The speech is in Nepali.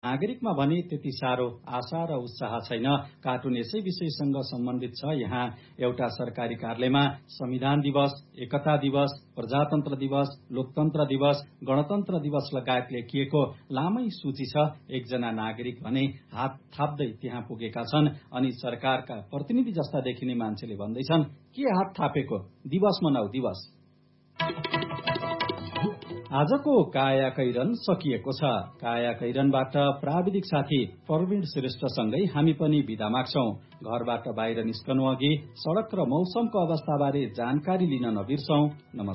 नागरिकमा भने त्यति साह्रो आशा र उत्साह छैन। कार्टुन यसै विषयसँग सम्बन्धित छ। यहाँ एउटा सरकारी कार्यालयमा संविधान दिवस, एकता दिवस, प्रजातन्त्र दिवस, लोकतन्त्र दिवस, गणतन्त्र दिवस लगायत लेखिएको लामै सूची छ। एकजना नागरिक भने हात थाप्दै त्यहाँ पुगेका छन् अनि सरकारका प्रतिनिधि जस्ता देखिने मान्छेले भन्दैछन्, के हात थापेको, दिवस मनाऊ दिवस। आजको काया कैरन सकिएको छ। काया कैरनबाट प्राविधिक साथी प्रवीण श्रेष्ठसँगै हामी पनि बिदा माग्छौं। घरबाट बाहिर निस्कनु अघि सड़क र मौसमको अवस्थाबारे जानकारी लिन नबिर्सौं। नमस्कार।